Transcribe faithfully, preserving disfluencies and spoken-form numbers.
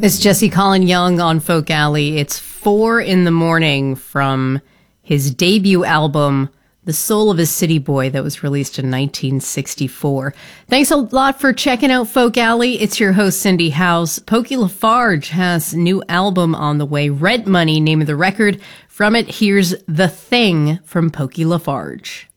It's Jesse Colin Young on Folk Alley. It's four in the morning from his debut album, The Soul of a City Boy, that was released in nineteen sixty-four. Thanks a lot for checking out Folk Alley. It's your host, Cindy House. Pokey LaFarge has a new album on the way, Rent Money, name of the record. From it, here's The Thing from Pokey LaFarge.